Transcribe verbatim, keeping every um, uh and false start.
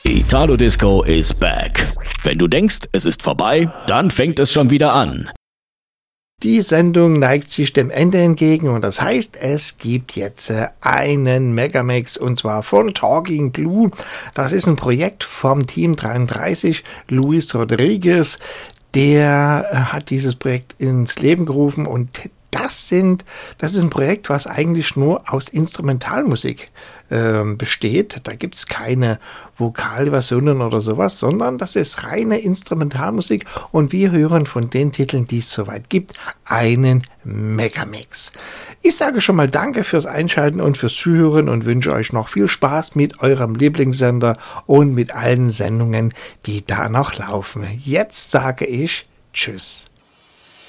Italo Disco is back. Wenn du denkst, es ist vorbei, dann fängt es schon wieder an. Die Sendung neigt sich dem Ende entgegen und das heißt, es gibt jetzt einen Megamix und zwar von Talking Blue. Das ist ein Projekt vom Team dreiunddreißig, Luis Rodriguez. Der hat dieses Projekt ins Leben gerufen und das sind, das ist ein Projekt, was eigentlich nur aus Instrumentalmusik äh, besteht. Da gibt es keine Vokalversionen oder sowas, sondern das ist reine Instrumentalmusik und wir hören von den Titeln, die es soweit gibt, einen Megamix. Ich sage schon mal Danke fürs Einschalten und fürs Zuhören und wünsche euch noch viel Spaß mit eurem Lieblingssender und mit allen Sendungen, die da noch laufen. Jetzt sage ich Tschüss.